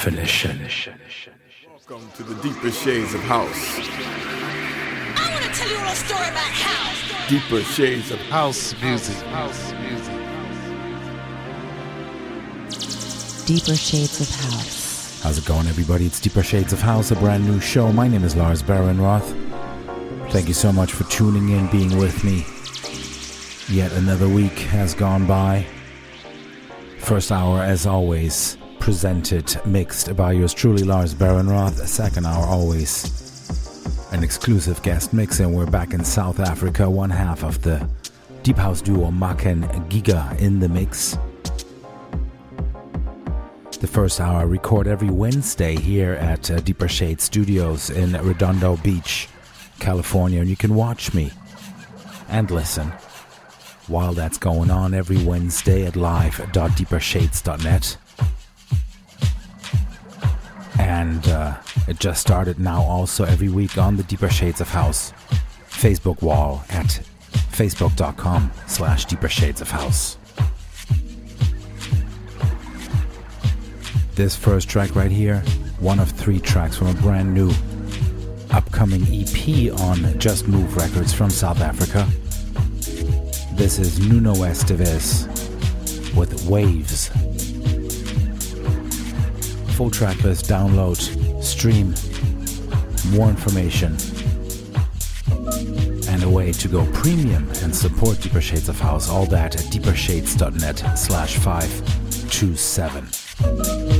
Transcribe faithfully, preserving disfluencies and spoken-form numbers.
definition. Welcome to the deeper shades of house. I want to tell you a little story about house. Deeper shades of house music. House music. Deeper Shades of House. How's it going, everybody? It's Deeper Shades of House, a brand new show. My name is Lars Barenroth. Thank you so much for tuning in, being with me. Yet another week has gone by. First hour, as always, presented, mixed by yours truly, Lars Barenroth. Second hour, always an exclusive guest mix, and we're back in South Africa. One half of the deep house duo Maken Giga in the mix. The first hour I record every Wednesday here at uh, Deeper Shade Studios in Redondo Beach, California, and you can watch me and listen while that's going on every Wednesday at live dot deeper shades dot net. And uh, it just started now also every week on the Deeper Shades of House Facebook wall at facebook dot com slash deeper shades of house. This first track right here, one of three tracks from a brand new upcoming E P on Just Move Records from South Africa. This is Nuno Esteves with Waves. Full track list, download, stream, more information, and a way to go premium and support Deeper Shades of House. All that at deeper shades dot net slash five two seven.